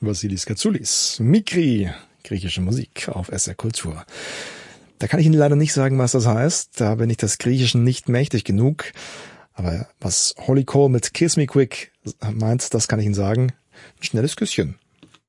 Vassilis Katsoulis. Mikri, griechische Musik auf SR Kultur. Da kann ich Ihnen leider nicht sagen, was das heißt. Da bin ich des Griechischen nicht mächtig genug. Aber was Holly Cole mit Kiss Me Quick meint, das kann ich Ihnen sagen. Ein schnelles Küsschen.